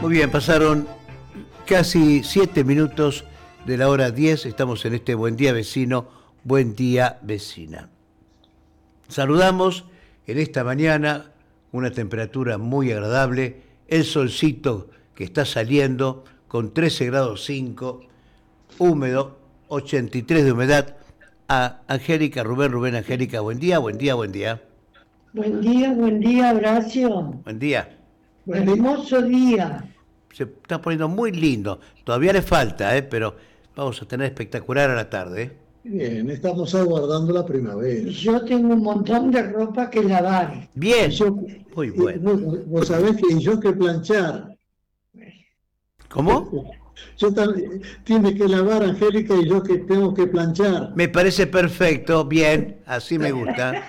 Muy bien, pasaron casi 7 minutos de la hora 10. Estamos en este Buen Día Vecino, Buen Día Vecina. Saludamos en esta mañana una temperatura muy agradable, el solcito que está saliendo con 13 grados 5, húmedo, 83 de humedad. A Angélica, Rubén, Angélica, buen día, buen día, buen día. Buen día, Horacio. Buen día. Hermoso día. Se está poniendo muy lindo. Todavía le falta, pero vamos a tener espectacular a la tarde. Bien, estamos aguardando la primavera. Yo tengo un montón de ropa que lavar. Bien, muy bueno. Vos sabés que yo que planchar. ¿Cómo? Yo también, tiene que lavar Angélica y yo que tengo que planchar. Me parece perfecto, bien, así me gusta.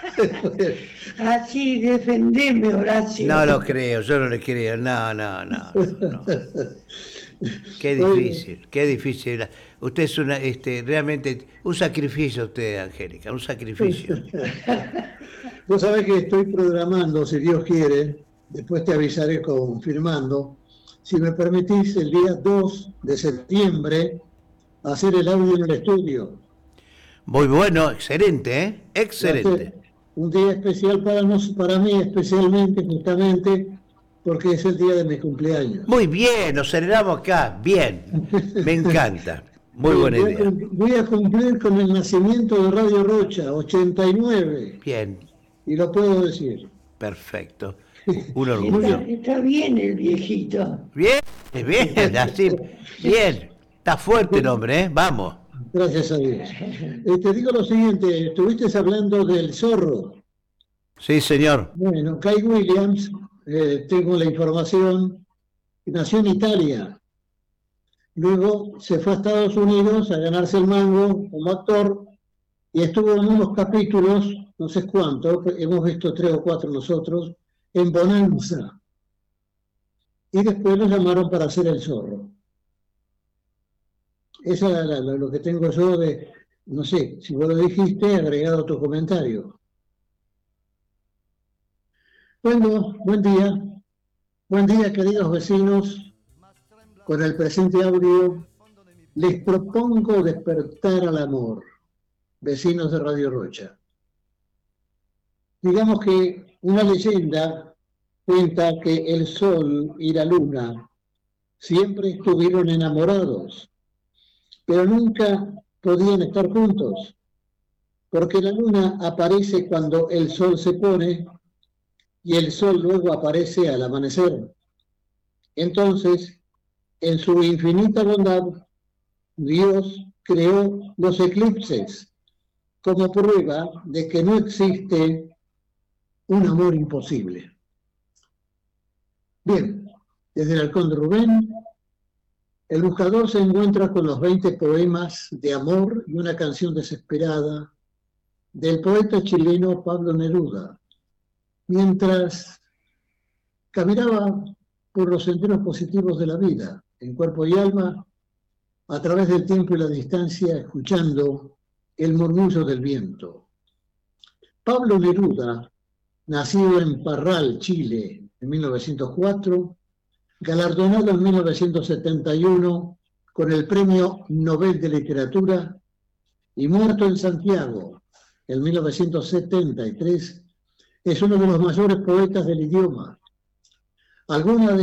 Así, defendeme, Horacio. No lo creo, yo no le creo, no. Qué difícil, qué difícil. Usted es realmente un sacrificio, usted, Angélica, un sacrificio. Vos sabés que estoy programando, si Dios quiere, después te avisaré confirmando, si me permitís, el día 2 de septiembre, hacer el audio en el estudio. Muy bueno, excelente, excelente. Un día especial para mí, especialmente, justamente, porque es el día de mi cumpleaños. Muy bien, nos celebramos acá, bien, me encanta, muy buena idea. Voy a cumplir con el nacimiento de Radio Rocha, 89. Bien. Y lo puedo decir. Perfecto, un orgullo. Está bien el viejito. Bien, así, bien, está fuerte el hombre, vamos. Gracias a Dios. Te digo lo siguiente, estuviste hablando del zorro. Sí, señor. Bueno, Kai Williams, tengo la información, nació en Italia. Luego se fue a Estados Unidos a ganarse el mango como actor y estuvo en unos capítulos, no sé cuántos, hemos visto 3 o 4 nosotros, en Bonanza. Y después lo llamaron para hacer el zorro. Esa es lo que tengo yo de, no sé, si vos lo dijiste, agregado tu comentario. Bueno, buen día queridos vecinos. Con el presente audio les propongo despertar al amor, vecinos de Radio Rocha. Digamos que una leyenda cuenta que el sol y la luna siempre estuvieron enamorados, pero nunca podían estar juntos, porque la luna aparece cuando el sol se pone y el sol luego aparece al amanecer. Entonces, en su infinita bondad, Dios creó los eclipses como prueba de que no existe un amor imposible. Bien, desde el Halcón de Rubén, el buscador se encuentra con los 20 poemas de amor y una canción desesperada del poeta chileno Pablo Neruda, mientras caminaba por los senderos positivos de la vida, en cuerpo y alma, a través del tiempo y la distancia, escuchando el murmullo del viento. Pablo Neruda, nacido en Parral, Chile, en 1904, galardonado en 1971 con el Premio Nobel de Literatura y muerto en Santiago en 1973, es uno de los mayores poetas del idioma. Algunas